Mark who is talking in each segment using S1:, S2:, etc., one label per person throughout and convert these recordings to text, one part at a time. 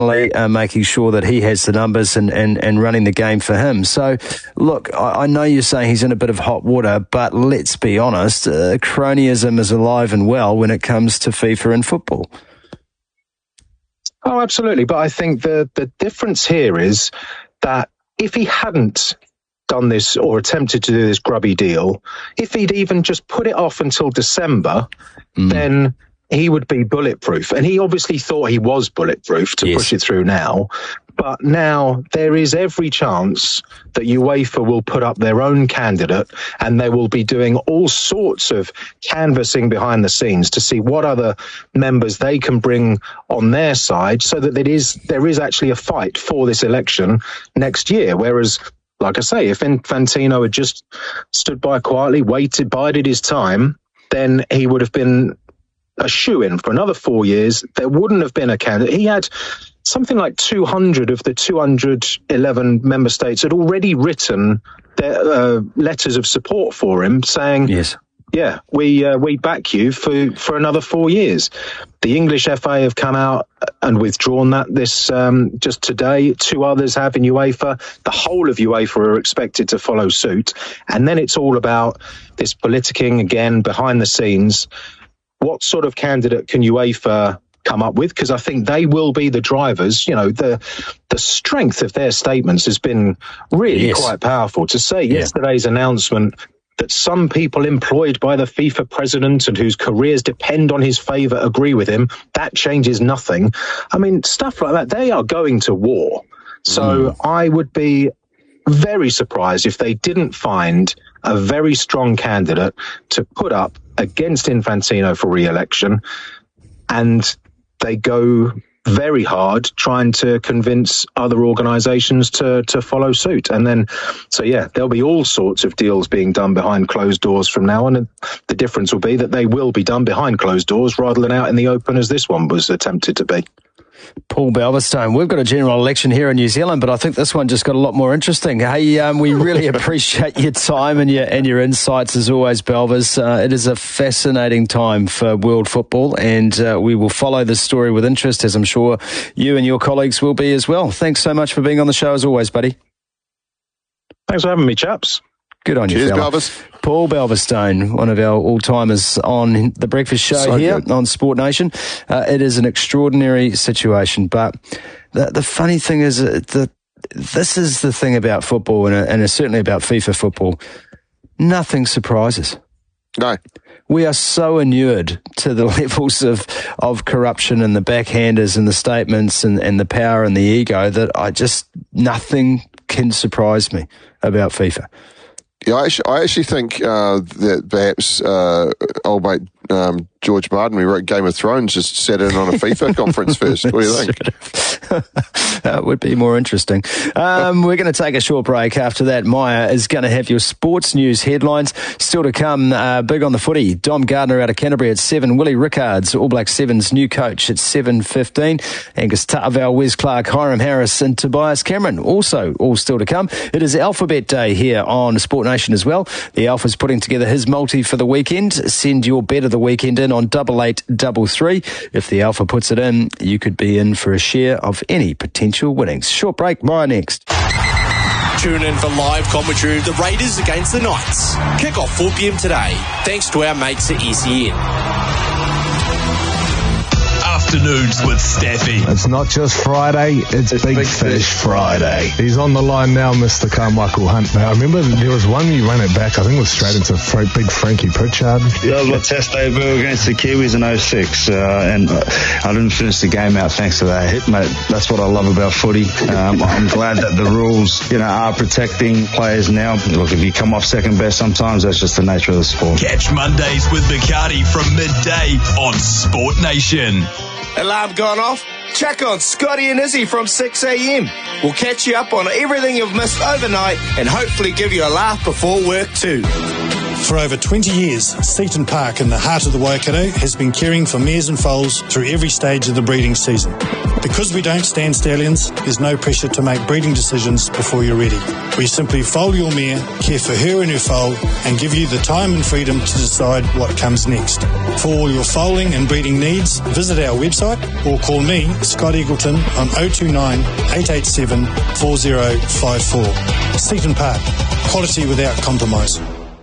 S1: making sure that he has the numbers and running the game for him. So, look, I know you're saying he's in a bit of hot water, but let's be honest, cronyism is alive and well when it comes to FIFA and football.
S2: Oh, absolutely. But I think the difference here is that if he hadn't done this or attempted to do this grubby deal, if he'd even just put it off until December, then he would be bulletproof. And he obviously thought he was bulletproof to push it through now. But now there is every chance that UEFA will put up their own candidate, and they will be doing all sorts of canvassing behind the scenes to see what other members they can bring on their side, so that there is actually a fight for this election next year. Whereas, like I say, if Infantino had just stood by quietly, bided his time, then he would have been a shoo-in for another 4 years. There wouldn't have been a candidate. He had something like 200 of the 211 member states had already written their letters of support for him, saying, yeah, we back you for another 4 years. The English FA have come out and withdrawn that this just today. 2 others have in UEFA. The whole of UEFA are expected to follow suit. And then it's all about this politicking again behind the scenes. What sort of candidate can UEFA come up with? Because I think they will be the drivers. You know, the strength of their statements has been really quite powerful. To say yesterday's announcement that some people employed by the FIFA president and whose careers depend on his favour agree with him, that changes nothing. I mean, stuff like that. They are going to war. So I would be very surprised if they didn't find a very strong candidate to put up against Infantino for re-election, and they go very hard trying to convince other organisations to follow suit. And then, so yeah, there'll be all sorts of deals being done behind closed doors from now on, and the difference will be that they will be done behind closed doors rather than out in the open as this one was attempted to be.
S1: Paul Balverstone, we've got a general election here in New Zealand, but I think this one just got a lot more interesting. Hey, we really appreciate your time and your insights as always, Balvers. It is a fascinating time for world football, and we will follow this story with interest, as I'm sure you and your colleagues will be as well. Thanks so much for being on the show as always, buddy.
S2: Thanks for having me, chaps.
S1: Good on you,
S3: cheers,
S1: fella.
S3: Balvers.
S1: Paul Balverstone, one of our all-timers on The Breakfast Show on Sport Nation. It is an extraordinary situation, but the funny thing is that this is the thing about football, and certainly about FIFA football. Nothing surprises.
S3: No.
S1: We are so inured to the levels of corruption and the backhanders and the statements and the power and the ego that nothing can surprise me about FIFA.
S3: Yeah, I actually think that perhaps old mate George Martin, who wrote Game of Thrones, just sat in on a FIFA conference first. What do you think?
S1: That would be more interesting. We're going to take a short break. After that, Maya is going to have your sports news headlines. Still to come, big on the footy. Dom Gardner out of Canterbury at 7. Willie Rickards, All Black 7's new coach at 7:15. Angus Tarval, Wes Clark, Hiram Harris and Tobias Cameron. Also, all still to come. It is Alphabet Day here on Sport Nation as well. The Alpha's putting together his multi for the weekend. Send your bet of the weekend in on 8833. If the Alpha puts it in, you could be in for a share of any potential winnings. Short break, Maya next.
S4: Tune in for live commentary of the Raiders against the Knights. Kick off 4 p.m. today, thanks to our mates at SEN.
S5: Afternoons with Staffy.
S6: It's not just Friday, it's Big Fish Friday. He's on the line now, Mr. Carmichael Hunt. Now, I remember there was one you ran it back, I think it was straight into Big Frankie Pritchard.
S7: Yeah, I was my test debut against the Kiwis in 06, and I didn't finish the game out thanks to that hit, mate. That's what I love about footy. I'm glad that the rules, are protecting players now. Look, if you come off second best, sometimes that's just the nature of the sport.
S5: Catch Mondays with Bacardi from midday on Sport Nation.
S4: Alarm gone off? Check on Scotty and Izzy from 6 a.m. We'll catch you up on everything you've missed overnight and hopefully give you a laugh before work too.
S8: For over 20 years, Seaton Park in the heart of the Waikato has been caring for mares and foals through every stage of the breeding season. Because we don't stand stallions, there's no pressure to make breeding decisions before you're ready. We simply foal your mare, care for her and her foal, and give you the time and freedom to decide what comes next. For all your foaling and breeding needs, visit our website or call me, Scott Eagleton, on 029 887 4054. Seaton Park, quality without compromise.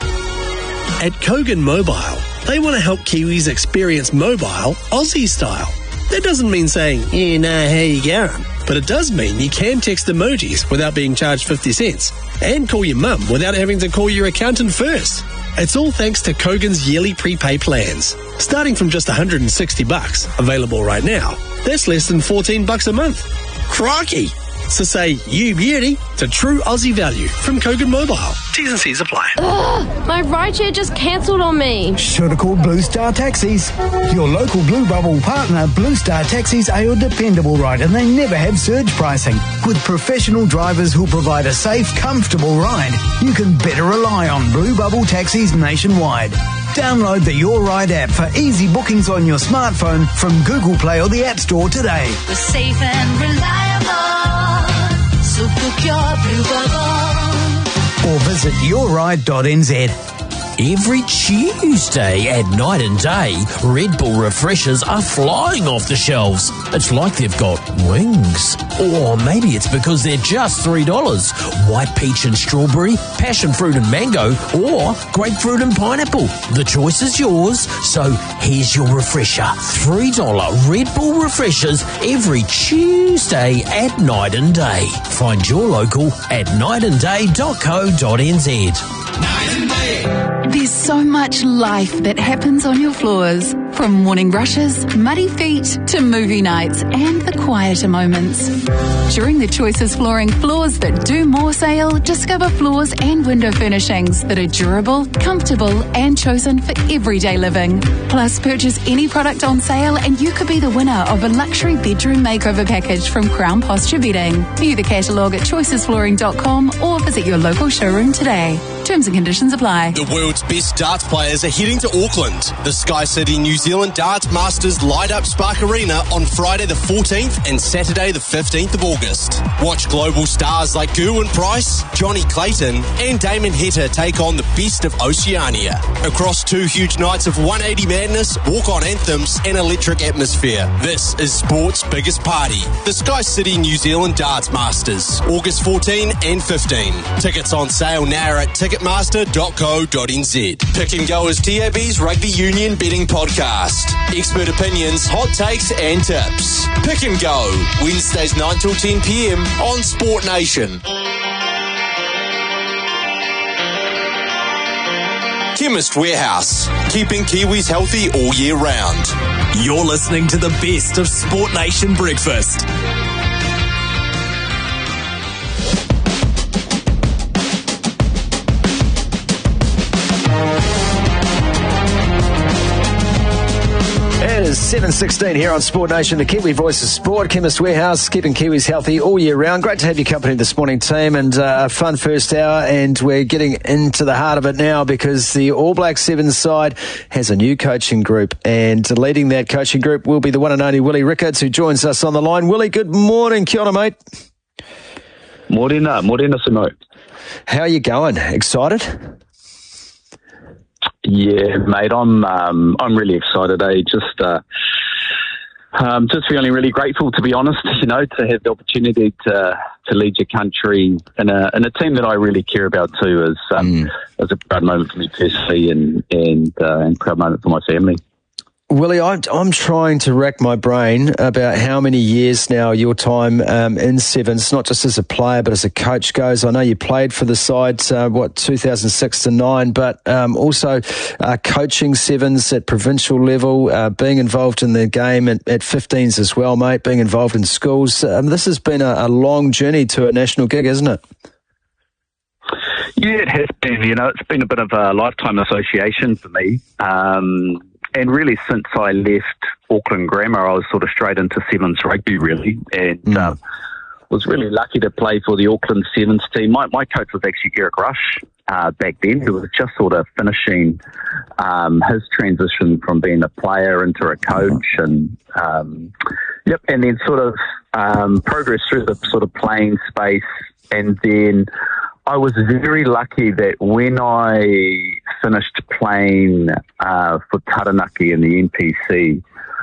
S9: At Kogan Mobile, they want to help Kiwis experience mobile Aussie style. That doesn't mean saying, you know how you going, but it does mean you can text emojis without being charged 50 cents and call your mum without having to call your accountant first. It's all thanks to Kogan's yearly prepay plans. Starting from just $160, available right now, that's less than $14 a month. Crikey! So say you beauty to true Aussie value from Kogan Mobile. T's and C's apply.
S10: Ugh, my rideshare just cancelled on me.
S11: Should have called Blue Star Taxis. Your local Blue Bubble partner, Blue Star Taxis, are your dependable ride, and they never have surge pricing. With professional drivers who'll provide a safe, comfortable ride, you can better rely on Blue Bubble Taxis nationwide. Download the Your Ride app for easy bookings on your smartphone from Google Play or the App Store today.
S12: We're safe and reliable, so book your Blue Bubble.
S11: Or visit yourride.nz.
S13: Every Tuesday at Night and Day, Red Bull refreshers are flying off the shelves. It's like they've got wings. Or maybe it's because they're just $3. White peach and strawberry, passion fruit and mango, or grapefruit and pineapple. The choice is yours, so here's your refresher. $3 Red Bull refreshers every Tuesday at Night and Day. Find your local at nightandday.co.nz.
S14: There's so much life that happens on your floors. From morning rushes, muddy feet, to movie nights and the quieter moments. During the Choices Flooring Floors That Do More sale, discover floors and window furnishings that are durable, comfortable and chosen for everyday living. Plus, purchase any product on sale and you could be the winner of a luxury bedroom makeover package from Crown Posture Bedding. View the catalogue at choicesflooring.com or visit your local showroom today. Terms and conditions apply.
S15: The world's best darts players are heading to Auckland. The Sky City New Zealand Darts Masters light up Spark Arena on Friday the 14th and Saturday the 15th of August. Watch global stars like Gerwyn Price, Johnny Clayton and Damon Heta take on the best of Oceania. Across 2 huge nights of 180 madness, walk-on anthems and electric atmosphere. This is sport's biggest party. The Sky City New Zealand Darts Masters, August 14 and 15. Tickets on sale now at ticketmaster.co.nz. Pick and Go is TAB's rugby union betting podcast. Expert opinions, hot takes and tips. Pick and Go, Wednesdays 9 till 10 p.m. on Sport Nation. Chemist Warehouse, keeping Kiwis healthy all year round.
S5: You're listening to the best of Sport Nation Breakfast.
S1: It is 7:16 here on Sport Nation, the Kiwi voice of sport. Chemist Warehouse, keeping Kiwis healthy all year round. Great to have your company this morning, team, and a fun first hour, and we're getting into the heart of it now because the All Black Sevens side has a new coaching group, and leading that coaching group will be the one and only Willie Rickards, who joins us on the line. Willie, good morning. Kia ora, mate.
S16: Morena, Simo.
S1: How are you going? Excited?
S16: Yeah, mate, I'm really excited. Just feeling really grateful, to be honest. You know, to have the opportunity to lead your country in a team that I really care about too. Is a proud moment for me personally, and proud moment for my family.
S1: Willie, I'm trying to rack my brain about how many years now your time in Sevens, not just as a player but as a coach, goes. I know you played for the side, 2006 to 9, but also coaching Sevens at provincial level, being involved in the game at 15s as well, mate, being involved in schools. This has been a long journey to a national gig, isn't it?
S16: Yeah, it has been. You know, it's been a bit of a lifetime association for me. And really, since I left Auckland Grammar, I was sort of straight into Sevens rugby, really, and was really lucky to play for the Auckland Sevens team. My coach was actually Eric Rush, back then, who was just sort of finishing his transition from being a player into a coach, and and then sort of progressed through the sort of playing space. And then I was very lucky that when I finished playing for Taranaki in the NPC,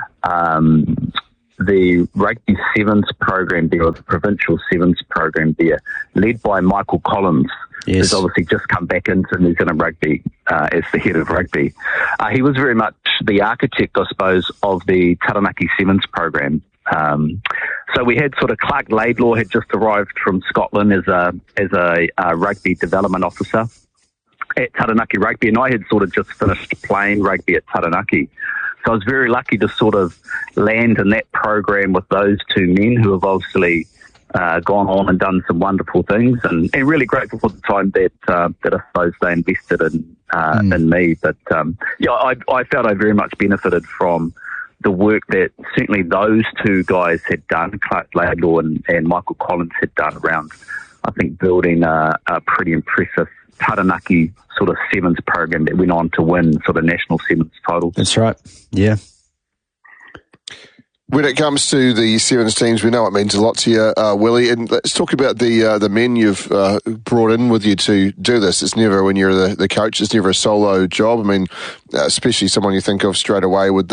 S16: the Rugby Sevens program there, or the Provincial Sevens program there, led by Michael Collins, who's obviously just come back into New Zealand Rugby as the head of rugby. He was very much the architect, I suppose, of the Taranaki Sevens program. So we had sort of Clark Laidlaw had just arrived from Scotland as a rugby development officer at Taranaki Rugby, and I had sort of just finished playing rugby at Taranaki. So I was very lucky to sort of land in that program with those two men who have obviously gone on and done some wonderful things, and really grateful for the time that I suppose they invested in me. But I felt I very much benefited from the work that certainly those two guys had done, Clark Laidlaw and Michael Collins had done around, I think, building a pretty impressive Taranaki sort of sevens program that went on to win sort of national sevens titles.
S1: That's right. Yeah.
S3: When it comes to the sevens teams, we know it means a lot to you, Willie. And let's talk about the men you've brought in with you to do this. It's never, when you're the coach, it's never a solo job. I mean, especially someone you think of straight away with